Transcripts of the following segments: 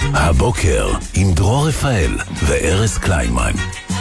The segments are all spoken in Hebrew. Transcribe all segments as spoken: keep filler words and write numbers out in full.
הבוקר עם דרור רפאל וארז קליינמן.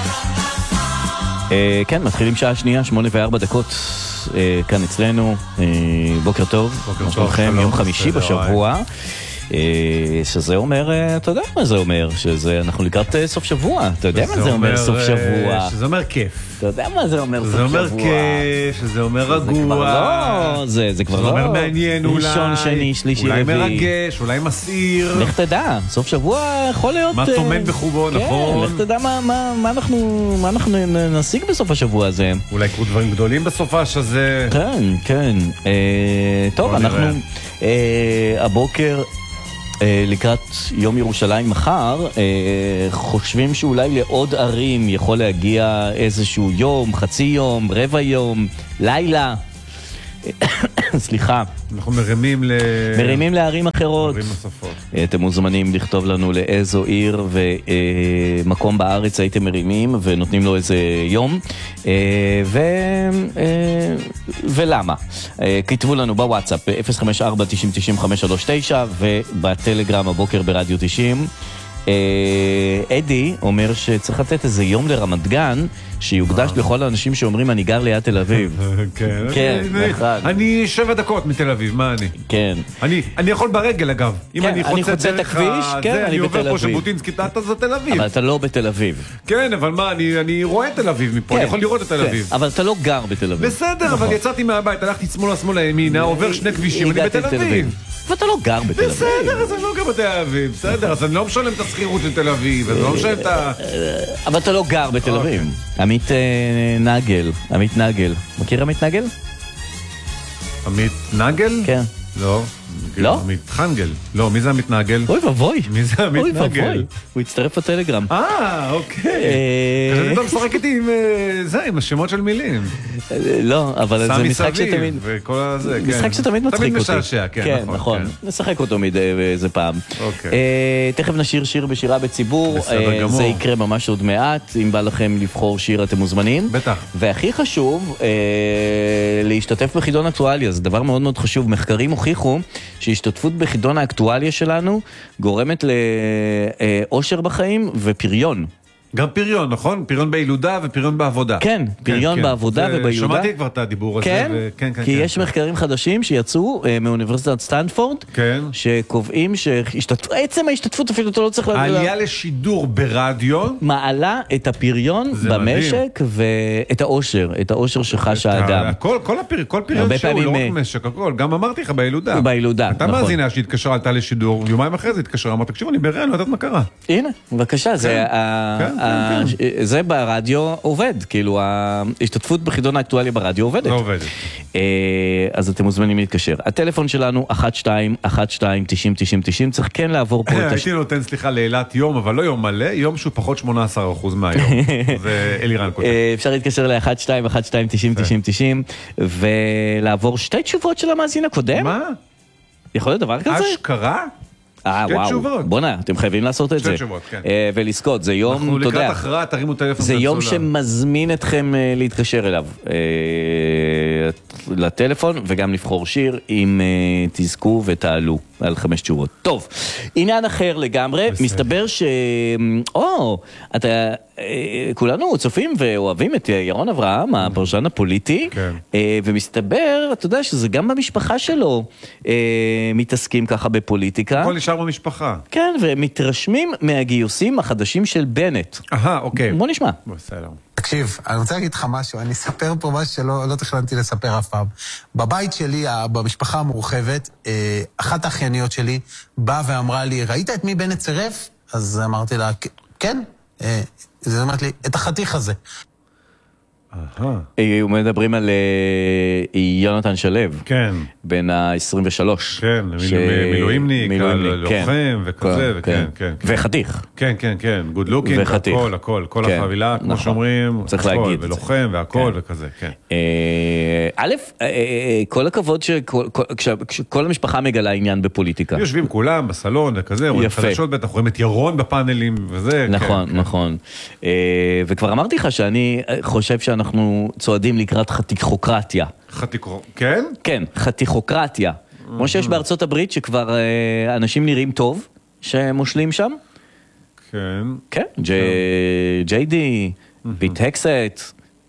כן, מתחילים שעה שנייה, שמונה וארבע דקות כאן אצלנו. בוקר טוב, מה שלומכם? יום חמישי בשבוע, שזה אומר, אתה יודע מה זה אומר? שזה אנחנו לקראת סוף שבוע. אתה יודע מה זה אומר סוף שבוע? שזה אומר כיף. אתה יודע מה זה אומר סוף שבוע? זה אומר כיף, שזה אומר רגוע. זה כבר לא, זה אומר מעניין אולי. ראשון, שני, שלישי, אולי רביעי. מרגש, אולי מסעיר. לך תדע, סוף שבוע יכול להיות... מה טומן בחובו, נכון? לך תדע מה אנחנו נשיג בסוף השבוע הזה. אולי יקרו דברים גדולים בסופש הזה. כן, כן. טוב, אנחנו הבוקר... לקראת יום ירושלים מחר, חושבים שאולי לעוד ערים יכול להגיע איזשהו יום, חצי יום, רבע יום, לילה. סליחה. אנחנו מרימים ל... מרימים לערים אחרות. ערים נוספות. אתם מוזמנים לכתוב לנו לאיזו עיר ומקום בארץ הייתם מרימים ונותנים לו איזה יום. ו... ולמה? כתבו לנו בוואטסאפ אפס חמש ארבע תשעים תשעים חמש שלוש תשע ובטלגרם הבוקר ברדיו תשעים. אדי אומר שצריך לתת איזה יום לרמת גן שיוקדש לכל האנשים שאומרים אני גר ליד תל אביב. כן, כן, אחד. אני שבע דקות מתל אביב, מה אני? כן. אני יכול ברגל אגב. אם אני חוצה את הכביש, כן, אני בתל עובר פה אביב. שבוטינסקי, אתה זה תל אביב. אבל אתה לא בתל אביב. כן, אבל מה, אני רואה תל אביב מפה, אני יכול לראות את תל אביב. אבל אתה לא גר בתל אביב. בסדר, אבל יצאתי מהבית, הלכתי שמאלה שמאלה ימינה, עובר שני כבישים, אני בתל אביב. ואתה לא גר בתל אביב. בסדר, אז אני לא גר בתל אביב. בסדר, אז אני לא משלם את השכירות לתל אביב, אז לא משלם את ה... אבל אתה לא גר בתל אביב. עמית נגל, עמית נגל. מכיר עמית נגל? עמית נגל? כן. לא. לא? עמית חנגל. לא, מי זה עמית נגל? אוי ובוי. מי זה עמית נגל? הוא הצטרף לטלגרם. אה, אוקיי. כזה אתה משחק איתי עם זה, עם השמות של מילים. לא, אבל זה משחק שתמיד... סמי סביב וכל הזה, כן. משחק שתמיד מצחיק אותי. תמיד משעשע, כן, נכון. נכון, נשחק אותו מדי איזה פעם. אוקיי. תכף נשיר שיר בשירה בציבור. בסדר גמור. זה יקרה ממש עוד מעט. אם בא לכם לבחור שיר אתם מוזמנים. בטח. והכי חשוב, להשתתף בחידון אקטואליה. זה דבר מאוד מאוד חשוב. מחקרים הוכיחו שהשתתפות בחידון האקטואליה שלנו גורמת לאושר בחיים ופריון. גם פריון, נכון? פריון בילודה ופריון בעבודה. כן, פריון בעבודה ובילודה. שמעתי כבר את הדיבור הזה. כן, כי יש מחקרים חדשים שיצאו מאוניברסיטת סטנפורד, שקובעים שעצם ההשתתפות אפילו אתה לא צריך... העלייה לשידור ברדיו מעלה את הפריון במשק ואת האושר, את האושר שחש האדם. כל פריון שהוא, לא רק משק, הכל. גם אמרתי לך בילודה. בילודה, אתה נכון. מאזינה שהתקשרה, עלתה לשידור, יומיים אחרי זה התקשרה, אמרת, תקשיבו, אני בהיריון, לא יודעת מה קרה. הנה, בבקשה, זה... זה ברדיו עובד, כאילו ההשתתפות בחידון האקטואליה ברדיו עובדת. לא עובדת. אז אתם מוזמנים להתקשר. הטלפון שלנו אחת שתיים אחת שתיים תשעים תשעים תשעים, צריך כן לעבור פה את... הייתי נותן סליחה לאילת יום, אבל לא יום מלא, יום שהוא פחות שמונה עשרה אחוז מהיום. זה אלירן כותב. אפשר להתקשר ל-אחת שתיים אחת שתיים תשעים תשעים תשעים ולעבור שתי תשובות של המאזין הקודם. מה? יכול להיות דבר כזה? אשכרה? אה, וואו, בונה, אתם חייבים לעשות את זה. ולזכות, זה יום, אנחנו לקראת אחרה, תרימו טלפון. זה יום שמזמין אתכם להתקשר אליו, לטלפון, וגם לבחור שיר, אם תזכו ותעלו על חמש תשובות. טוב, עניין אחר לגמרי, מסתבר ש... או, אתה... כולנו צופים ואוהבים את ירון אברהם, הפרשן הפוליטי, ומסתבר, אתה יודע, שזה גם במשפחה שלו מתעסקים ככה בפוליטיקה. הכל נשאר במשפחה. כן, ומתרשמים מהגיוסים החדשים של בנט. אהה, אוקיי. בוא נשמע. בסדר. תקשיב, אני רוצה להגיד לך משהו, אני אספר פה משהו שלא לא תכננתי לספר אף פעם. בבית שלי, במשפחה המורחבת, אחת האחייניות שלי באה ואמרה לי, ראית את מי בנט צירף? אז אמרתי לה, כן. זה אומרת לי, את החתיך הזה. הוא מדברים על יונתן שלו, כן, בין ה-עשרים ושלוש, כן, מילואימניק, לוחם וכזה, וכן, כן, וחתיך, כן, כן, כן, גוד לוקינג, הכל, הכל, כל החבילה, כמו שאומרים, צריך להגיד, ולוחם והכל וכזה, כן. א', כל הכבוד שכל המשפחה מגלה עניין בפוליטיקה. יושבים כולם בסלון וכזה, רואים חדשות בטח, רואים את ירון בפאנלים וזה. נכון, נכון. וכבר אמרתי לך שאני חושב שאנחנו צועדים לקראת חתיכוקרטיה. חתיכוקרטיה? כן? כן, חתיכוקרטיה. כמו שיש בארצות הברית שכבר אנשים נראים טוב, שמושלים שם. כן. כן, ג'יי די, פיט הקסט,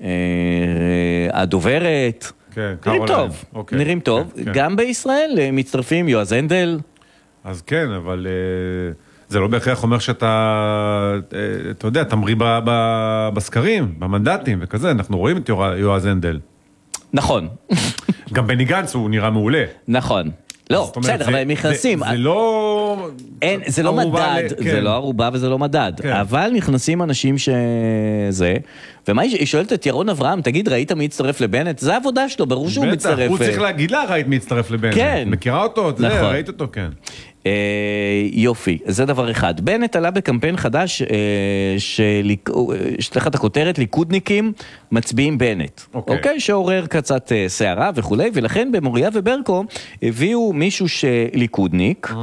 הדוברת. כן, נראים קרוליין. טוב, אוקיי. נראים טוב. כן, כן. גם בישראל מצטרפים יועז הנדל. אז כן, אבל אה, זה לא בהכרח אומר שאתה, אה, אתה יודע, תמריא ב- ב- בסקרים, במנדטים וכזה, אנחנו רואים את יוע- יועז הנדל. נכון, גם בני גנץ הוא נראה מעולה. נכון. לא, זאת אומרת, בסדר, זה- אבל הם נכנסים. זה, זה לא... אין, זה לא ערובה מדד, ל- זה כן. לא ערובה וזה לא מדד, כן. אבל נכנסים אנשים שזה, ומה היא היא שואלת את ירון אברהם, תגיד, ראית מי הצטרף לבנט? זה העבודה שלו, ברור שהוא בטח, מצטרף. הוא צריך אה, להגיד לה, ראית מי הצטרף לבנט. כן. מכירה אותו? זה, נכון. ראית אותו, כן. אה, יופי, זה דבר אחד. בנט עלה בקמפיין חדש, אה, שליק- אה, יש לך את הכותרת, ליכודניקים מצביעים בנט. אוקיי. אוקיי? שעורר קצת אה, שערה וכולי, ולכן במוריה וברקו הביאו מישהו שליכודניק,